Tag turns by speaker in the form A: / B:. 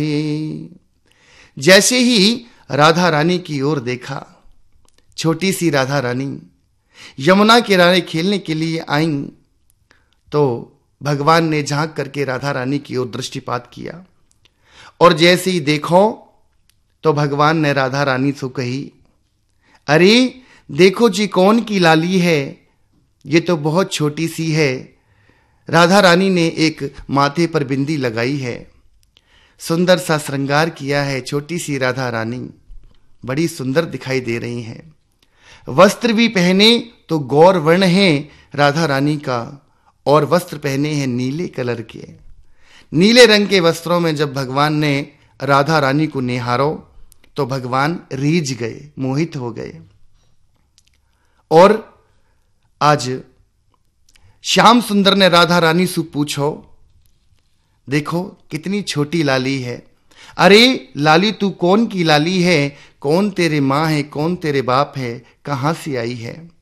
A: जैसे ही राधा रानी की ओर देखा, छोटी सी राधा रानी यमुना किनारे खेलने के लिए आईं, तो भगवान ने झांक करके राधा रानी की ओर दृष्टिपात किया और जैसे ही देखो तो भगवान ने राधा रानी से कही, अरे देखो जी कौन की लाली है, ये तो बहुत छोटी सी है। राधा रानी ने एक माथे पर बिंदी लगाई है, सुंदर सा श्रृंगार किया है। छोटी सी राधा रानी बड़ी सुंदर दिखाई दे रही हैं। वस्त्र भी पहने तो गौर वर्ण है राधा रानी का, और वस्त्र पहने हैं नीले कलर के। नीले रंग के वस्त्रों में जब भगवान ने राधा रानी को निहारो तो भगवान रीझ गए, मोहित हो गए। और आज श्याम सुंदर ने राधा रानी से पूछो, देखो कितनी छोटी लाली है। अरे लाली तू कौन की लाली है, कौन तेरे माँ है, कौन तेरे बाप है, कहां से आई है।